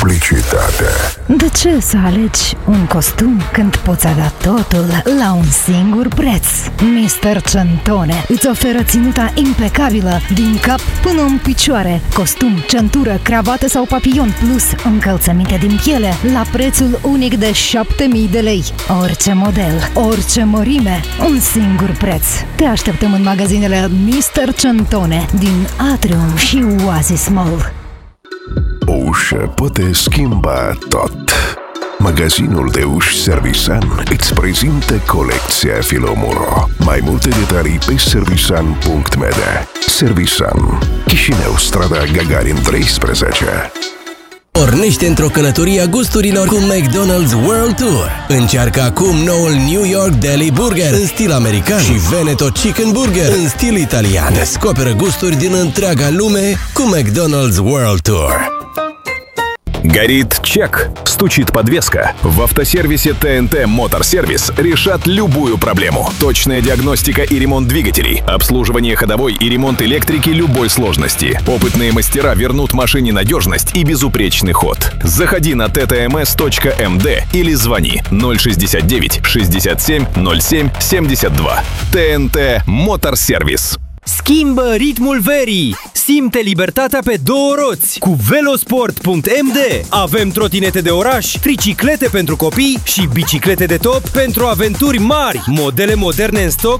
publicitate. De ce să alegi un costum când poți avea totul la un singur preț? Mr. Centone îți oferă ținuta impecabilă din cap până în picioare, costum, centură, cravată sau papillon plus încălțăminte din piele la prețul unic de 7.000 de lei. Orice model, orice mărime, un singur preț. Te așteptăm în magazinele Mr. Centone din Atrium și Oasis Mall. O ușă poate schimba tot. Magazinul de uși Servisan îți prezintă colecția Filomuro. Mai multe detalii pe servisan.md. Servisan, Chișinău, strada Gagarin 13. Pornește într-o călătorie a gusturilor cu McDonald's World Tour. Încearcă acum noul New York Deli Burger în stil american și Veneto Chicken Burger în stil italian. Descoperă gusturi din întreaga lume cu McDonald's World Tour. Горит чек, стучит подвеска. В автосервисе ТНТ Motor Service решат любую проблему. Точная диагностика и ремонт двигателей, обслуживание ходовой и ремонт электрики любой сложности. Опытные мастера вернут машине надежность и безупречный ход. Заходи на ttms.md или звони 069 67 07 72. ТНТ Motor Service. Schimbă ritmul verii! Simte libertatea pe două roți cu velosport.md. Avem trotinete de oraș, triciclete pentru copii și biciclete de top pentru aventuri mari. Modele moderne în stoc